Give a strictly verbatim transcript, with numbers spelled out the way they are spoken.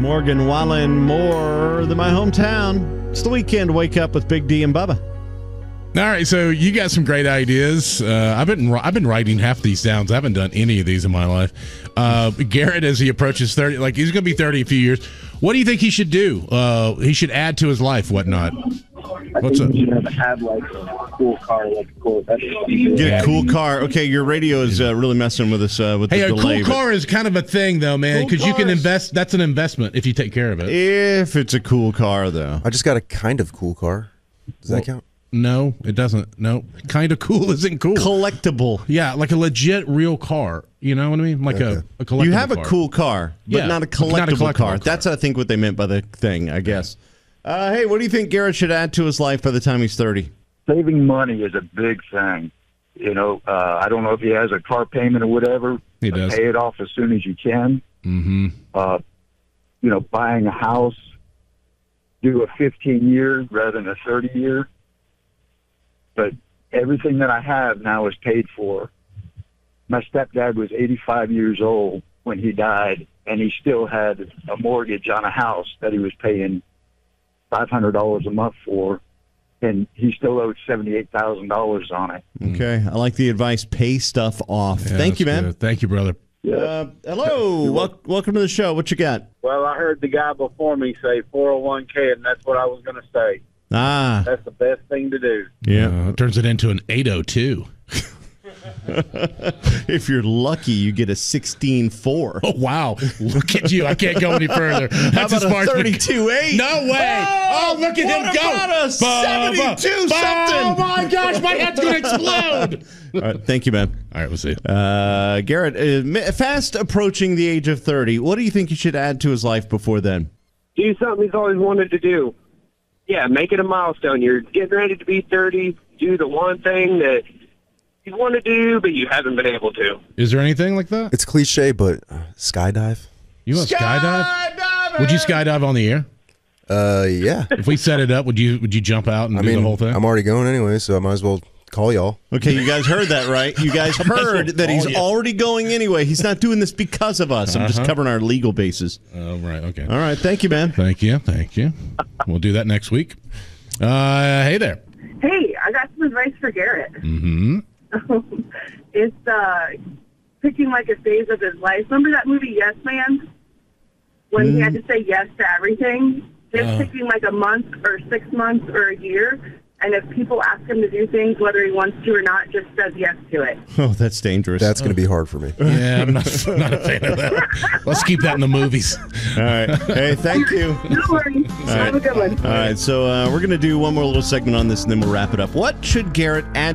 Morgan Wallen, more than my hometown. It's the weekend. Wake up with Big D and Bubba. All right, so you got some great ideas. Uh, I've been I've been writing half these down. I haven't done any of these in my life. Uh, Garrett, as he approaches thirty, like he's going to be thirty in a few years. What do you think he should do? Uh, he should add to his life, whatnot. I What's think up? you should have like a cool car, like a cool. That's Get a cool car. Okay, your radio is uh, really messing with us uh, with Hey, the a delay. cool car is kind of a thing, though, man, Cool because you can cars. invest. That's an investment if you take care of it. If it's a cool car, though. I just got a kind of cool car. Does that count? No, it doesn't. No, kind of cool isn't cool. Collectible. Yeah, like a legit real car. You know what I mean? Like Okay. a, a collectible You have a car. cool car, but Yeah, not a not a collectible, collectible car. car. That's, I think, what they meant by the thing, I guess. Uh, hey, what do you think Garrett should add to his life by the time he's thirty? saving money is a big thing. You know, uh, I don't know if he has a car payment or whatever. He but does. Pay it off as soon as you can. Mm-hmm. Uh, you know, buying a house, do a fifteen year rather than a thirty year. But everything that I have now is paid for. My stepdad was eighty-five years old when he died, and he still had a mortgage on a house that he was paying five hundred dollars a month for, and he still owed seventy-eight thousand dollars on it. Okay, I like the advice. Pay stuff off. Yeah, Thank you, that's man. good. Thank you, brother. Uh, hello. Wel- welcome to the show. What you got? Well, I heard the guy before me say four oh one k, and that's what I was going to say. Ah, That's the best thing to do. yeah. Uh, it turns it into an eight oh two. If you're lucky, you get a sixteen four. Oh, wow. Look at you. I can't go any further. That's How as about far a as we- thirty-two eight? No way. Oh, look at what him go. about a Ba- seventy-two ba- something? Oh, my gosh. My head's going to explode. All right, thank you, man. All right, we'll see. Uh, Garrett, uh, ma- fast approaching the age of thirty. What do you think he should add to his life before then? Do something he's always wanted to do. Yeah, make it a milestone. You're getting ready to be thirty. Do the one thing that you want to do, but you haven't been able to. Is there anything like that? It's cliche, but uh, skydive. You want to skydive? Would you skydive on the air? Uh, yeah. If we set it up, would you would you jump out and I do mean, the whole thing? I'm already going anyway, so I might as well call y'all. Okay, you guys heard that, right? You guys heard that he's Oh, yeah. already going anyway. He's not doing this because of us. I'm just Uh-huh. covering our legal bases. Oh, right. Okay. All right, thank you, man. Thank you. Thank you. We'll do that next week. Uh, hey there. Hey, I got some advice for Garrett. Mm-hmm. It's uh, picking like a phase of his life. Remember that movie Yes Man? When he had to say yes to everything? Just Uh. picking like a month or six months or a year. And if people ask him to do things, whether he wants to or not, just says yes to it. Oh, that's dangerous. That's going to be hard for me. Yeah, I'm not, not a fan of that. Let's keep that in the movies. All right. Hey, thank you. No worries. Have a good one. All right, so uh, we're going to do one more little segment on this, and then we'll wrap it up. What should Garrett add